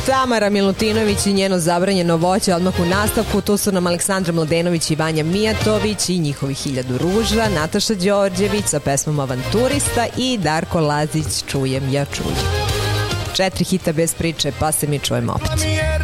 Tamara Milutinović i njeno zabranjeno voće odmah u nastavku. Tu su nam Aleksandra Mladenović i Vanja Mijatović i njihovi 1000 ruža, Nataša Đorđević sa pesmom Avanturista i Darko Lazić Čujem ja čujem. 4 hita bez priče, pa se mi čujemo opet.